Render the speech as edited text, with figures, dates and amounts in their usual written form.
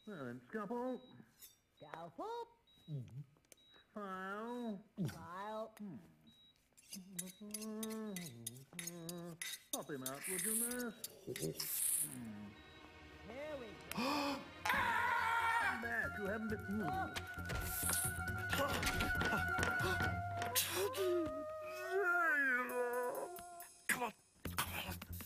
Well then, scalpel, Scalpel. file. File. Pop him out, would you, miss? Here we go. Come back, you haven't been...